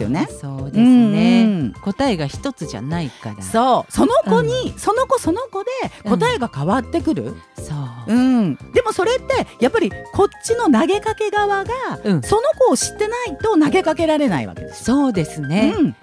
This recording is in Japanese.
よね。 そうですね、 うんうん、 答えが一つじゃないから。 そう、その子に、その子で答えが変わってくる、 そう、 でもそれってやっぱりこっちの投げかけ側が、その子を知ってないと投げかけられないわけです。 そうですね、